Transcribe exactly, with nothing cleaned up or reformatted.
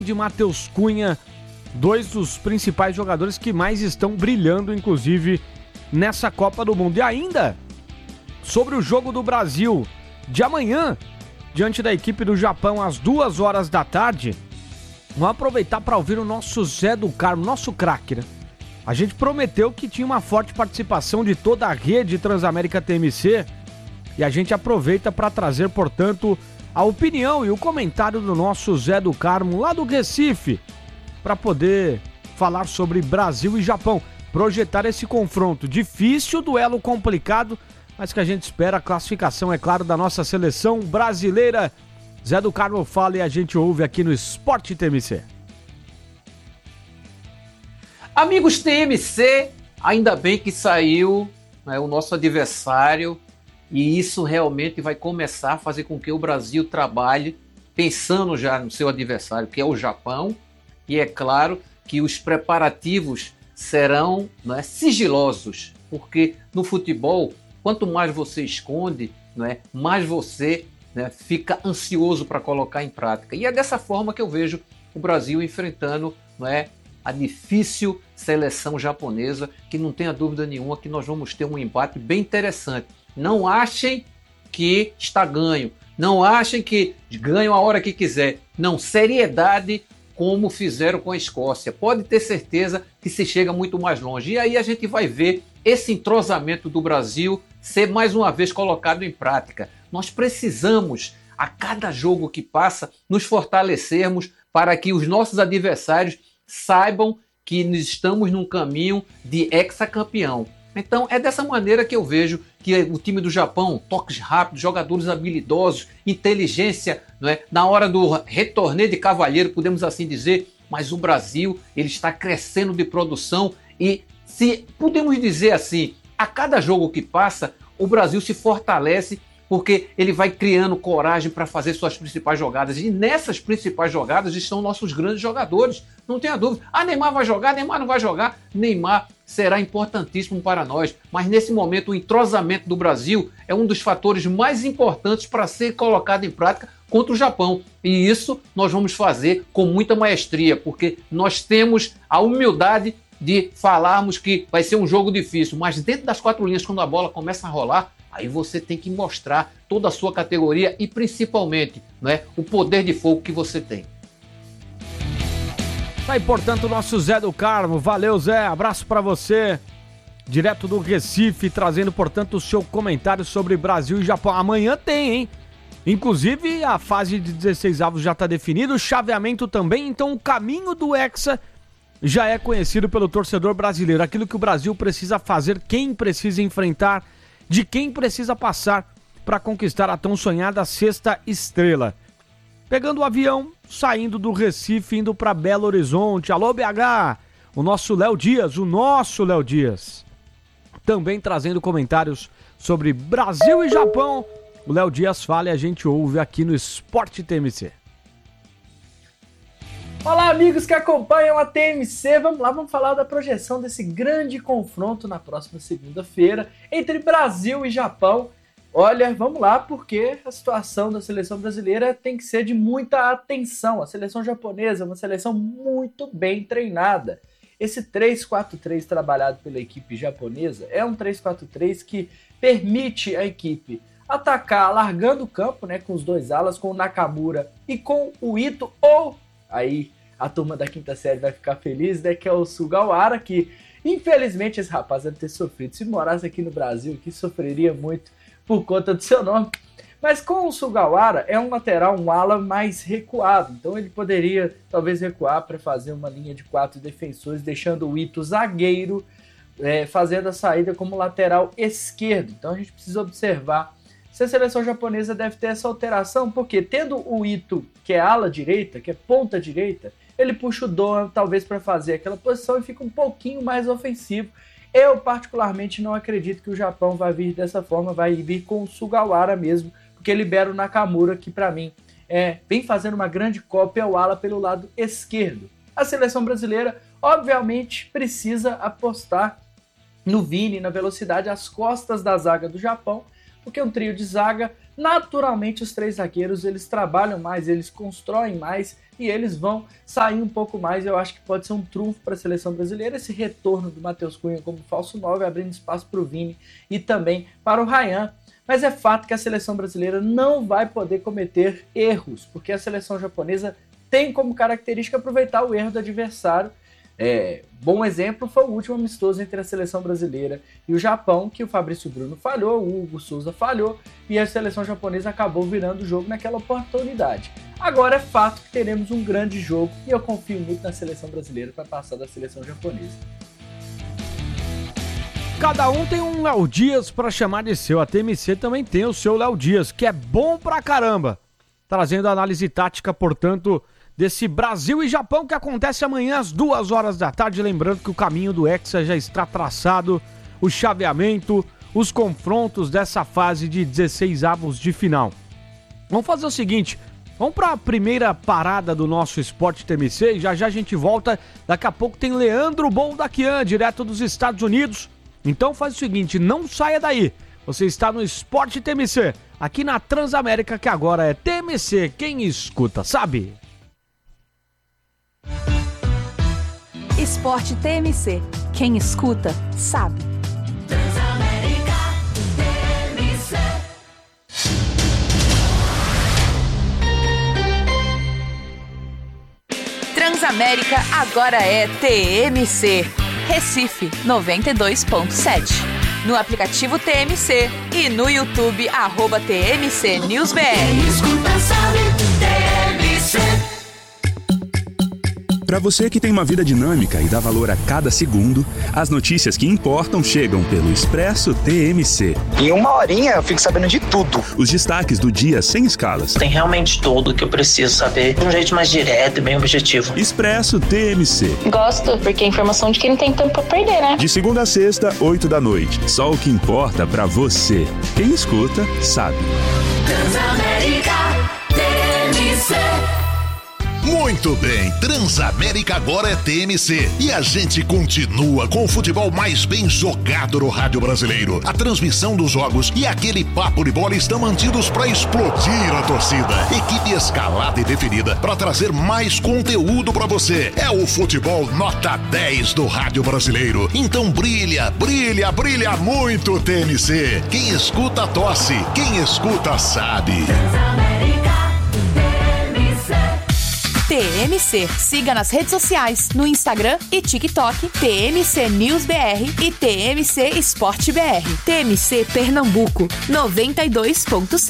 de Matheus Cunha, dois dos principais jogadores que mais estão brilhando, inclusive, nessa Copa do Mundo. E ainda, sobre o jogo do Brasil de amanhã, diante da equipe do Japão, às duas horas da tarde, vamos aproveitar para ouvir o nosso Zé do Carmo, nosso craque, né? A gente prometeu que tinha uma forte participação de toda a rede Transamérica T M C e a gente aproveita para trazer, portanto, a opinião e o comentário do nosso Zé do Carmo, lá do Recife, para poder falar sobre Brasil e Japão, projetar esse confronto. Difícil, duelo complicado, mas que a gente espera a classificação, é claro, da nossa seleção brasileira. Zé do Carmo fala e a gente ouve aqui no Sport T M C. Amigos T M C, ainda bem que saiu, né, o nosso adversário, e isso realmente vai começar a fazer com que o Brasil trabalhe pensando já no seu adversário, que é o Japão, e é claro que os preparativos serão, né, sigilosos, porque no futebol, quanto mais você esconde, né, mais você, né, fica ansioso para colocar em prática. E é dessa forma que eu vejo o Brasil enfrentando, né, a difícil seleção japonesa, que não tenha dúvida nenhuma que nós vamos ter um embate bem interessante. Não achem que está ganho, não achem que ganham a hora que quiser. Não, seriedade, como fizeram com a Escócia. Pode ter certeza que se chega muito mais longe. E aí a gente vai ver esse entrosamento do Brasil ser mais uma vez colocado em prática. Nós precisamos, a cada jogo que passa, nos fortalecermos para que os nossos adversários saibam que estamos num caminho de hexacampeão. Então é dessa maneira que eu vejo que o time do Japão, toques rápidos, jogadores habilidosos, inteligência, não é? Na hora do retorneio de cavalheiro, podemos assim dizer, mas o Brasil ele está crescendo de produção e, se podemos dizer assim, a cada jogo que passa, o Brasil se fortalece porque ele vai criando coragem para fazer suas principais jogadas. E nessas principais jogadas estão nossos grandes jogadores. Não tenha dúvida. Ah, Neymar vai jogar, Neymar não vai jogar. Neymar será importantíssimo para nós. Mas nesse momento o entrosamento do Brasil é um dos fatores mais importantes para ser colocado em prática contra o Japão. E isso nós vamos fazer com muita maestria, porque nós temos a humildade de falarmos que vai ser um jogo difícil. Mas dentro das quatro linhas, quando a bola começa a rolar, aí você tem que mostrar toda a sua categoria e principalmente, né, o poder de fogo que você tem. Tá aí, portanto, o nosso Zé do Carmo. Valeu, Zé. Abraço pra você. Direto do Recife, trazendo, portanto, o seu comentário sobre Brasil e Japão. Amanhã tem, hein? Inclusive, a fase de dezesseis avos já tá definida, o chaveamento também. Então, o caminho do Hexa já é conhecido pelo torcedor brasileiro. Aquilo que o Brasil precisa fazer, quem precisa enfrentar, de quem precisa passar para conquistar a tão sonhada sexta estrela. Pegando o avião, saindo do Recife, indo para Belo Horizonte. Alô, B H! O nosso Léo Dias, o nosso Léo Dias. Também trazendo comentários sobre Brasil e Japão. O Léo Dias fala e a gente ouve aqui no Sport T M C. Olá, amigos que acompanham a T M C. Vamos lá, vamos falar da projeção desse grande confronto na próxima segunda-feira entre Brasil e Japão. Olha, vamos lá, porque a situação da seleção brasileira tem que ser de muita atenção. A seleção japonesa é uma seleção muito bem treinada. Esse três quatro três trabalhado pela equipe japonesa é um três quatro três que permite a equipe atacar largando o campo, né, com os dois alas, com o Nakamura e com o Ito, ou aí a turma da quinta série vai ficar feliz, né, que é o Sugawara, que infelizmente esse rapaz deve ter sofrido. Se morasse aqui no Brasil, que sofreria muito por conta do seu nome. Mas com o Sugawara é um lateral, um ala mais recuado. Então ele poderia talvez recuar para fazer uma linha de quatro defensores, deixando o Ito zagueiro, é, fazendo a saída como lateral esquerdo. Então a gente precisa observar se a seleção japonesa deve ter essa alteração, porque tendo o Ito, que é ala direita, que é ponta direita, ele puxa o Doan talvez para fazer aquela posição e fica um pouquinho mais ofensivo. Eu particularmente não acredito que o Japão vai vir dessa forma, vai vir com o Sugawara mesmo, porque libera o Nakamura, que para mim é, vem fazendo uma grande cópia ao ala pelo lado esquerdo. A seleção brasileira, obviamente, precisa apostar no Vini, na velocidade, às costas da zaga do Japão, porque um trio de zaga, naturalmente os três zagueiros, eles trabalham mais, eles constroem mais e eles vão sair um pouco mais. Eu acho que pode ser um trunfo para a seleção brasileira esse retorno do Matheus Cunha como falso nove, abrindo espaço para o Vini e também para o Ryan. Mas é fato que a seleção brasileira não vai poder cometer erros, porque a seleção japonesa tem como característica aproveitar o erro do adversário. É, bom exemplo foi o último amistoso entre a seleção brasileira e o Japão, que o Fabrício Bruno falhou, o Hugo Souza falhou e a seleção japonesa acabou virando o jogo naquela oportunidade. Agora é fato que teremos um grande jogo e eu confio muito na seleção brasileira para passar da seleção japonesa. Cada um tem um Léo Dias para chamar de seu. A T M C também tem o seu Léo Dias, que é bom pra caramba. Trazendo a análise tática, portanto, desse Brasil e Japão que acontece amanhã às duas horas da tarde. Lembrando que o caminho do Hexa já está traçado, o chaveamento, os confrontos dessa fase de dezesseis avos de final. Vamos fazer o seguinte, vamos para a primeira parada do nosso Esporte T M C e já já a gente volta. Daqui a pouco tem Leandro Boldaquian, direto dos Estados Unidos. Então faz o seguinte, não saia daí. Você está no Esporte T M C, aqui na Transamérica, que agora é T M C. Quem escuta, sabe? Esporte T M C. Quem escuta, sabe. Transamérica T M C. Transamérica agora é T M C. Recife noventa e dois ponto sete. No aplicativo T M C e no YouTube, arroba T M C News B R. Quem escuta sabe, T M C. Para você que tem uma vida dinâmica e dá valor a cada segundo, as notícias que importam chegam pelo Expresso T M C. Em uma horinha eu fico sabendo de tudo. Os destaques do dia sem escalas. Tem realmente tudo que eu preciso saber de um jeito mais direto e bem objetivo. Expresso T M C. Gosto, porque é informação de quem não tem tempo pra perder, né? De segunda a sexta, oito da noite. Só o que importa pra você. Quem escuta, sabe. Transamérica T M C. Muito bem, Transamérica agora é T M C e a gente continua com o futebol mais bem jogado no rádio brasileiro. A transmissão dos jogos e aquele papo de bola estão mantidos para explodir a torcida. Equipe escalada e definida para trazer mais conteúdo para você. É o futebol nota dez do rádio brasileiro. Então brilha, brilha, brilha muito T M C. Quem escuta tosse, quem escuta sabe. Transamérica T M C. T M C. Siga nas redes sociais, no Instagram e TikTok, T M C News B R e T M C Esporte B R. T M C Pernambuco, noventa e dois ponto sete.